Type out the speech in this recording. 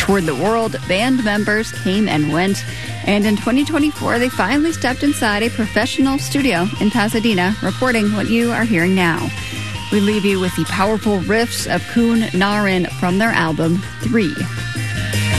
toured the world. Band members came and went. And in 2024, they finally stepped inside a professional studio in Pasadena, recording what you are hearing now. We leave you with the powerful riffs of Kun Narin from their album 3.